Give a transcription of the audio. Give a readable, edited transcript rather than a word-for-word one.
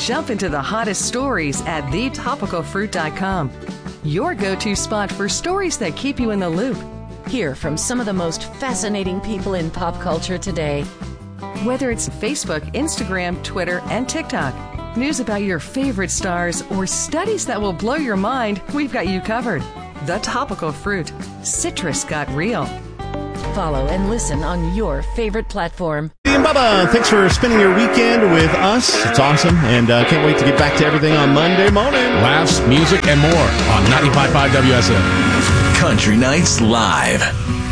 Jump into the hottest stories at thetopicalfruit.com. Your go-to spot for stories that keep you in the loop. Hear from some of the most fascinating people in pop culture today. Whether it's Facebook, Instagram, Twitter, and TikTok, news about your favorite stars, or studies that will blow your mind, we've got you covered. The Topical Fruit. Citrus got real. Follow and listen on your favorite platform. Hey, and Bubba, thanks for spending your weekend with us. It's awesome, and can't wait to get back to everything on Monday morning. Laughs, music, and more on 95.5 WSM. Country Nights Live.